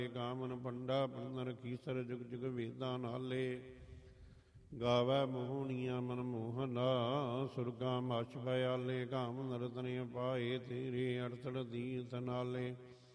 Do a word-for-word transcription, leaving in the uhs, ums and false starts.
ਗਾਵਨ ਪੰਡਾ ਪੰਨਰ ਕੀਸਰ ਜੁਗ ਜੁਗ ਵੇਦਾਂ ਨਾਲੇ ਗਾਵੈ ਮੋਹਣੀਆਂ ਮਨ ਮੋਹਨਾ ਸੁਰਗਾਂ ਮਛ ਬਿਆਲੇ ਗਾਮ ਨਰਤਨੇ ਪਾਏ ਤੇਰੇ ਅੜਤੜ ਦੀਤ ਨਾਲੇ